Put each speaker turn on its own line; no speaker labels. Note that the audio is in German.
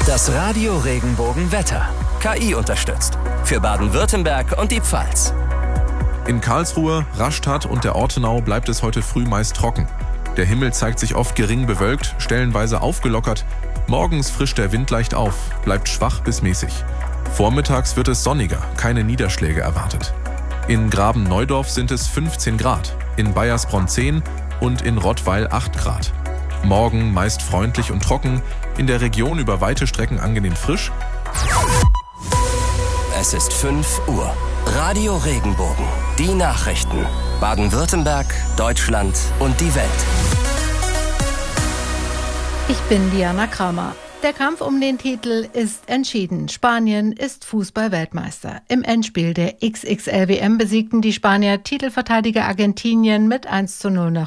Das Radio Regenbogen Wetter. KI unterstützt. Für Baden-Württemberg und die Pfalz.
In Karlsruhe, Rastatt und der Ortenau bleibt es heute früh meist trocken. Der Himmel zeigt sich oft gering bewölkt, stellenweise aufgelockert. Morgens frischt der Wind leicht auf, bleibt schwach bis mäßig. Vormittags wird es sonniger, keine Niederschläge erwartet. In Graben-Neudorf sind es 15 Grad, in Baiersbronn 10 und in Rottweil 8 Grad. Morgen meist freundlich und trocken, in der Region über weite Strecken angenehm frisch.
Es ist 5 Uhr. Radio Regenbogen. Die Nachrichten. Baden-Württemberg, Deutschland und die Welt.
Ich bin Diana Kramer. Der Kampf um den Titel ist entschieden. Spanien ist Fußball-Weltmeister. Im Endspiel der XXL-WM besiegten die Spanier Titelverteidiger Argentinien mit 1:0 nach